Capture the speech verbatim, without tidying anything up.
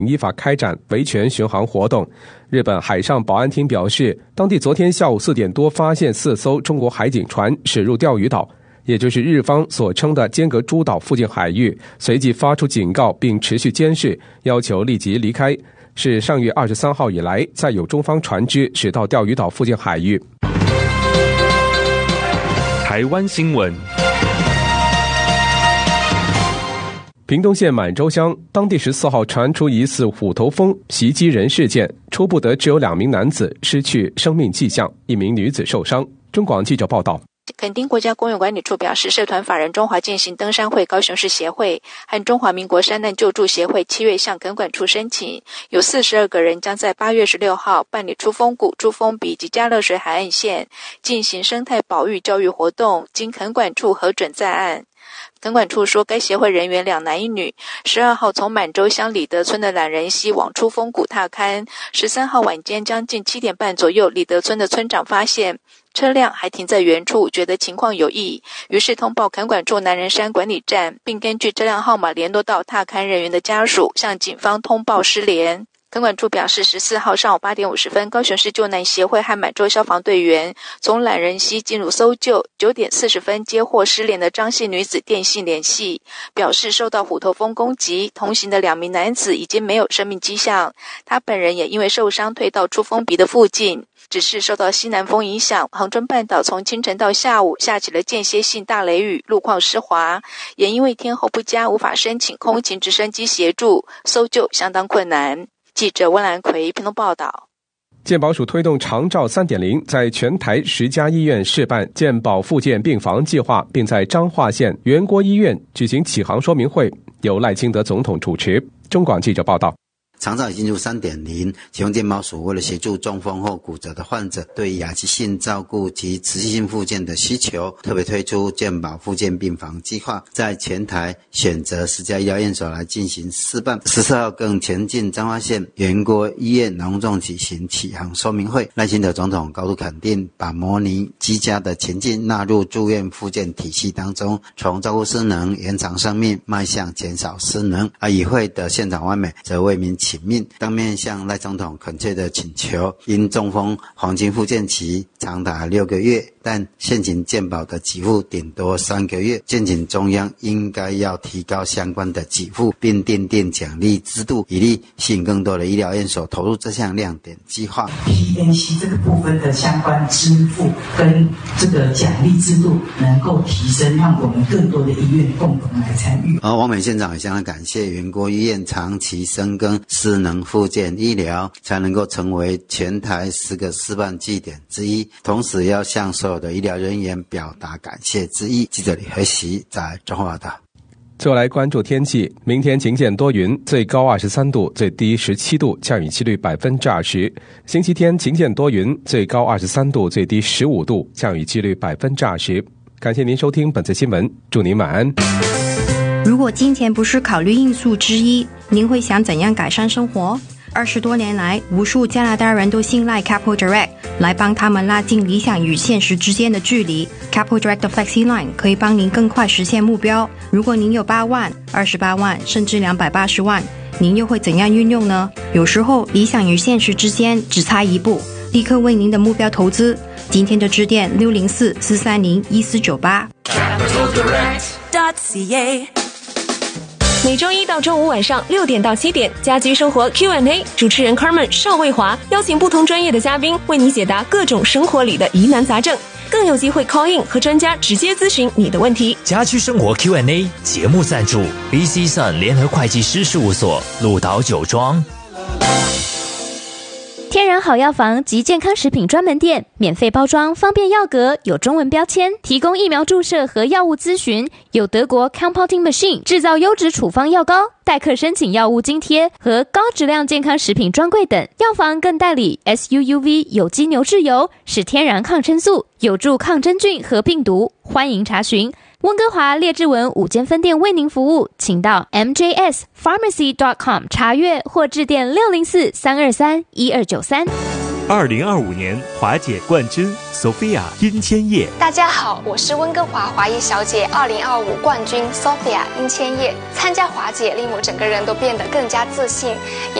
依法开展维权巡航活动。日本海上保安厅表示，当地昨天下午四点多发现四艘中国海警船驶入钓鱼岛，也就是日方所称的尖阁诸岛附近海域，随即发出警告并持续监视，要求立即离开。是上月二十三号以来再有中方船只驶到钓鱼岛附近海域。 台湾新闻。 屏东县满洲乡当地十四号传出疑似虎头蜂袭击人事件，初步得知有两名男子失去生命迹象，一名女子受伤。中广记者报道。 垦丁国家公园管理处表示，社团法人中华健行登山会高雄市协会和中华民国山难救助协会七月向垦管处申请，有四十二个人将在八月十六号办理出风谷、出风鼻及嘉乐水海岸线进行生态保育教育活动，经垦管处核准在案。垦管处说，该协会人员两男一女，十二号从满洲乡李德村的懒人溪往出风谷踏勘，十三号晚间将近七点半左右，李德村的村长发现车辆还停在原处，觉得情况有异，于是通报垦管处南人山管理站，并根据车辆号码联络到踏勘人员的家属，向警方通报失联。垦管处表示，十四号上午八点五十分，高雄市救难协会和满洲消防队员从懒人溪进入搜救，九点四十分接获失联的张姓女子电信联系，表示受到虎头蜂攻击，同行的两名男子已经没有生命迹象，他本人也因为受伤退到出风鼻的附近。只是受到西南风影响，恒春半岛从清晨到下午下起了间歇性大雷雨，路况湿滑，也因为天候不佳，无法申请空勤直升机协助，搜救相当困难。记者温兰奎屏东报道。 健保署推动长照 三点零， 在全台十家医院试办健保复健病房计划，并在彰化县元国医院举行启航说明会，由赖清德总统主持。中广记者报道。 长照已进入 三点零， 其中健保署为了协助中风或骨折的患者对亚急性照顾及持续性复健的需求，特别推出健保复健病房计划，在全台选择十家医疗院所来进行试办。十四号更前进彰化县元国医院隆重举行启航说明会，赖清德总统高度肯定把模拟居家的前进纳入住院复健体系当中，从照顾失能延长生命迈向减少失能。而与会的县长万美则为民请命，当面向赖总统恳切的请求，因中风黄金复健期长达六个月，但现行健保的给付顶多三个月，建请中央应该要提高相关的给付，并订定奖励制度，以利吸引更多的医疗院所投入这项亮点计划。 P N C 这个部分的相关支付跟这个奖励制度能够提升，让我们更多的医院共同来参与。 而王美县长也相当感谢元国医院长期深耕失能复健医疗，才能够成为全台十个示范据点之一，同时要向所有的医疗人员表达感谢之意。记者李和喜在中华报道。 最后来关注天气，明天晴间多云，最高二十三度，最低十七度，降雨几率百分之二十。星期天晴间多云，最高二十三度，最低十五度，降雨几率百分之二十。感谢您收听本次新闻，祝您晚安。 如果金钱不是考虑因素之一，您会想怎样改善生活？二十多年来，无数加拿大人都信赖 Capital Direct 来帮他们拉近理想与现实之间的距离。Capital Direct 的 Flexi Line 可以帮您更快实现目标。如果您有八万、二十八万，甚至两百八十万，您又会怎样运用呢？有时候，理想与现实之间只差一步，立刻为您的目标投资。今天就致电六零四四三零一四九八。 capital direct dot c a。 每周一到周五晚上六点到七点，家居生活 Q and A， 主持人 Carmen 邵卫华邀请不同专业的嘉宾为你解答各种生活里的疑难杂症，更有机会 call in 和专家直接咨询你的问题。 家居生活 Q and A 节目赞助 B C Sun 联合会计师事务所，鹿岛酒庄。 天然好药房及健康食品专门店，免费包装，方便药格，有中文标签，提供疫苗注射和药物咨询，有德国 Compounding Machine 制造优质处方药膏，代客申请药物津贴和高质量健康食品专柜等。药房更代理 S U U V 有机牛至油，是天然抗生素，有助抗真菌和病毒。欢迎查询温哥华列治文五间分店为您服务，请到 m j s pharmacy dot com 查阅或致电六零四三二三一二九三。 二零二五年华姐冠军 Sophia 殷千叶。 大家好，我是温哥华华裔小姐二零二五冠军 Sophia 殷千叶。参加华姐令我整个人都变得更加自信。